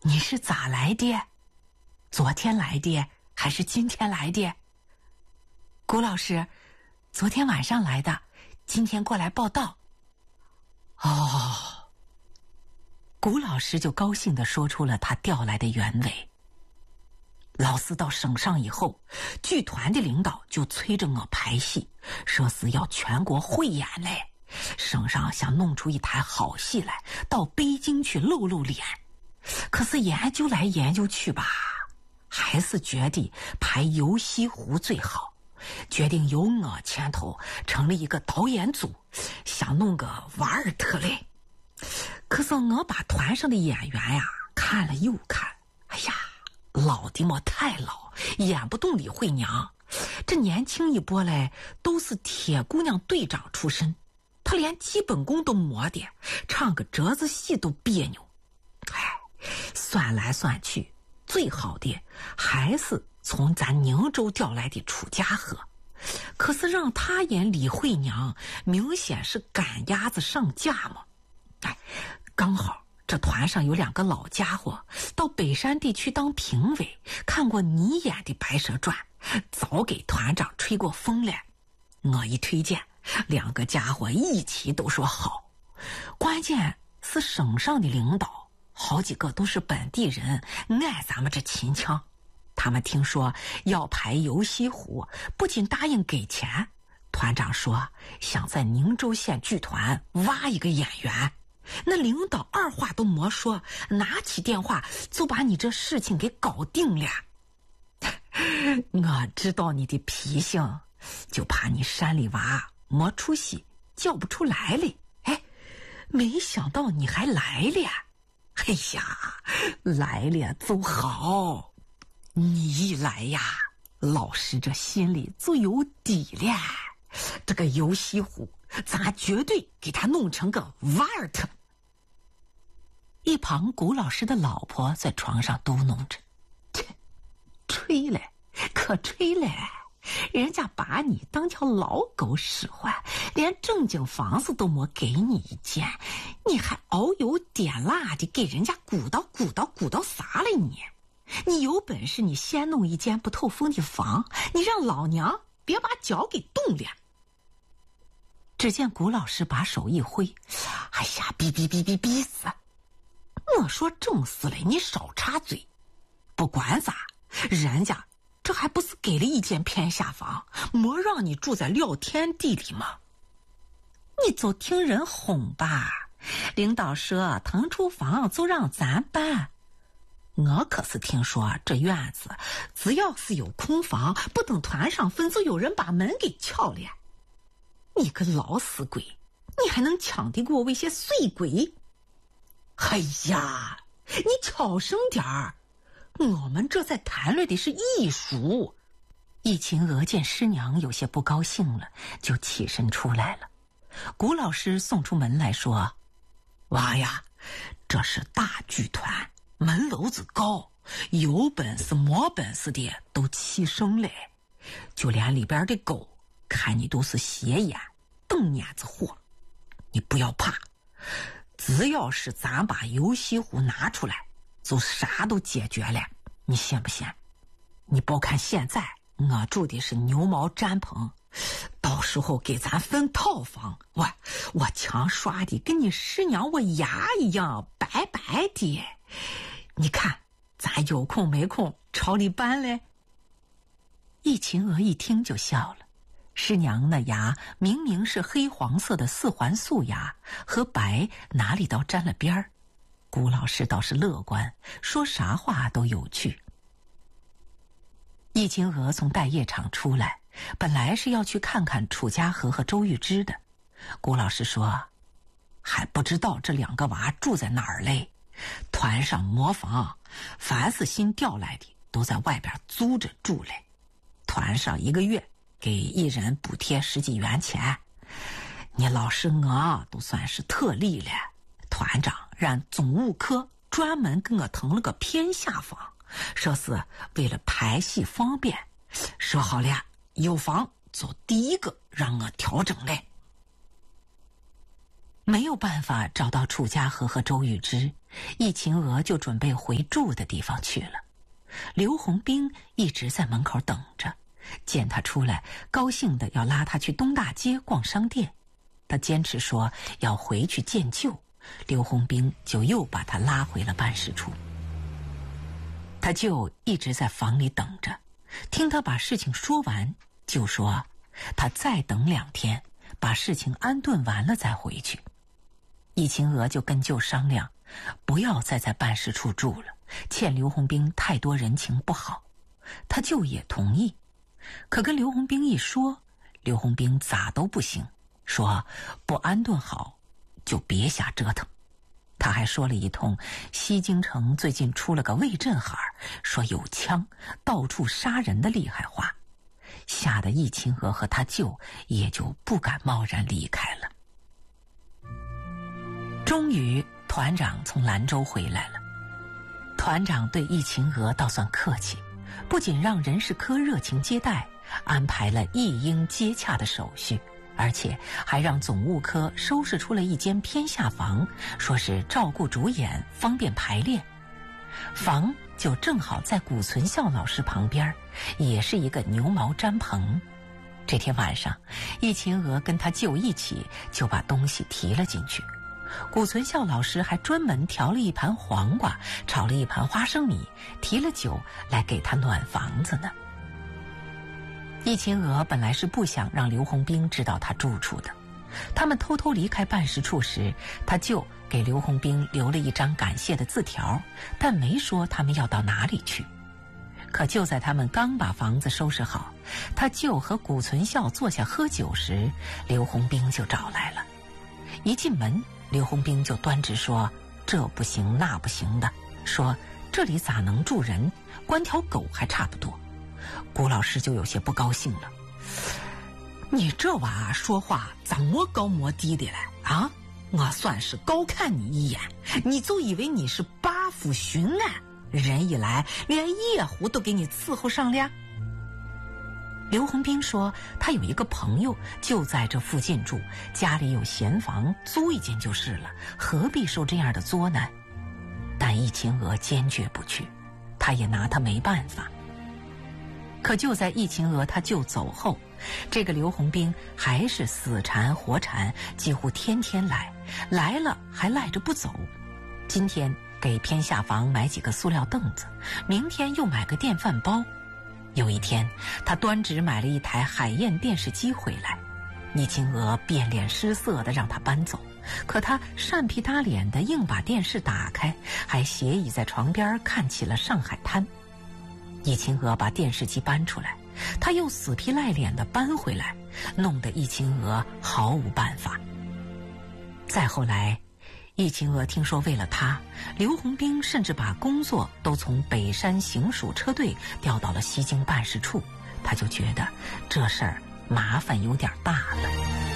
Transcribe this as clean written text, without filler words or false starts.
你是咋来的？昨天来的还是今天来的？谷老师，昨天晚上来的，今天过来报到。哦，谷老师就高兴地说出了他调来的原委。老四到省上以后，剧团的领导就催着我排戏，说是要全国汇演嘞。省上想弄出一台好戏来，到北京去露露脸。可是研究来研究去吧，还是觉得排游西湖最好，决定由我牵头成立一个导演组，想弄个瓦尔特嘞。可是我把团上的演员呀看了又看，哎呀，老的么太老，演不动李慧娘。这年轻一波嘞，都是铁姑娘队长出身，她连基本功都没的，唱个折子戏都别扭。哎，算来算去，最好的还是从咱宁州调来的楚家河。可是让他演李慧娘，明显是赶鸭子上架嘛。哎，刚好这团上有2个老家伙到北山地区当评委，看过你演的《白蛇传》，早给团长吹过风了。我一推荐，2个家伙一起都说好。关键是省上的领导好几个都是本地人，爱咱们这秦腔。他们听说要排游西湖，不仅答应给钱，团长说想在宁州县剧团挖一个演员。那领导二话都没说，拿起电话就把你这事情给搞定了。我知道你的脾性，就怕你山里娃没出息，叫不出来了。哎，没想到你还来了。哎呀，来了就好。你一来呀，老师这心里就有底了。这个游西湖，咱绝对给他弄成个瓦尔特。一旁谷老师的老婆在床上嘟哝着：“吹了，可吹了！人家把你当条老狗使唤，连正经房子都没给你一间，你还熬油点辣的给人家鼓捣啥了你？你有本事你先弄一间不透风的房，你让老娘别把脚给冻了。”只见谷老师把手一挥：“哎呀，逼死！我说正事嘞，你少插嘴。不管咋，人家这还不是给了一间偏下房，没让你住在廖天地里吗？你就听人哄吧，领导说腾出房就让咱搬。我可是听说这院子只要是有空房，不等团上分就有人把门给撬了。你个老死鬼，你还能抢得过那些碎鬼？哎呀，你小声点儿，我们这在谈论的是艺术。易秦娥见师娘有些不高兴了，就起身出来了。谷老师送出门来说：“娃呀，这是大剧团，门楼子高，有本事没本事的都齐声嘞。就连里边的狗看你都是斜眼瞪眼子货，你不要怕。只要是咱把游西湖拿出来，就啥都解决了，你信不信？你别看现在我住的是牛毛毡棚，到时候给咱分套房，我墙刷的跟你师娘我牙一样白白的。你看咱有空没空朝里搬嘞。”易秦娥一听就笑了。师娘那牙明明是黑黄色的4环素牙，和白哪里倒沾了边儿。谷老师倒是乐观，说啥话都有趣。易秦娥从待业场出来，本来是要去看看楚家河和周玉芝的。谷老师说：“还不知道这2个娃住在哪儿嘞，团上没房，凡是新调来的都在外边租着住嘞。团上1个月给1人补贴10几元钱，你老师我都算是特例了。团长让总务科专门给我腾了个偏下房，说是为了排戏方便。说好了，有房就第一个让我调整嘞。” 没有办法找到楚家和和周玉芝，易秦娥就准备回住的地方去了。刘洪兵一直在门口等着，见他出来，高兴地要拉他去东大街逛商店。他坚持说要回去见舅，刘洪兵就又把他拉回了办事处。他舅一直在房里等着，听他把事情说完，就说他再等2天，把事情安顿完了再回去。易秦娥就跟舅商量，不要再在办事处住了，欠刘洪兵太多人情不好。他舅也同意，可跟刘洪兵一说，刘洪兵咋都不行，说不安顿好就别瞎折腾。他还说了一通西京城最近出了个魏振海，说有枪到处杀人的厉害话，吓得易秦娥和他舅也就不敢贸然离开了。终于团长从兰州回来了。团长对易秦娥倒算客气，不仅让人事科热情接待，安排了一应接洽的手续，而且还让总务科收拾出了一间偏下房，说是照顾主演，方便排练。房就正好在谷存孝老师旁边，也是一个牛毛毡棚。这天晚上，易秦娥跟他舅一起就把东西提了进去。谷存孝老师还专门调了一盘黄瓜，炒了一盘花生米，提了酒来给他暖房子呢。易秦娥本来是不想让刘洪兵知道他住处的。他们偷偷离开办事处时，他舅给刘洪兵留了一张感谢的字条，但没说他们要到哪里去。可就在他们刚把房子收拾好，他舅和谷存孝坐下喝酒时，刘洪兵就找来了。一进门，刘洪兵就端直说这不行那不行的，说这里咋能住人，关条狗还差不多。谷老师就有些不高兴了，你这娃说话咋磨高磨低的嘞啊？我算是高看你一眼，你就以为你是八府巡案，人一来连夜壶都给你伺候上了。刘洪兵说他有一个朋友就在这附近住，家里有闲房，租一间就是了，何必受这样的作难？但易秦娥坚决不去，他也拿他没办法。可就在易秦娥他舅走后，这个刘洪兵还是死缠活缠，几乎天天来了还赖着不走。今天给偏下房买几个塑料凳子，明天又买个电饭煲。有一天他端直买了一台海燕电视机回来，易秦娥变脸失色地让他搬走，可他善皮搭脸的硬把电视打开，还斜倚在床边看起了上海滩。易秦娥把电视机搬出来，他又死皮赖脸地搬回来，弄得易秦娥毫无办法。再后来，易秦娥听说为了他，刘洪兵甚至把工作都从北山行署车队调到了西京办事处，他就觉得这事儿麻烦有点大了。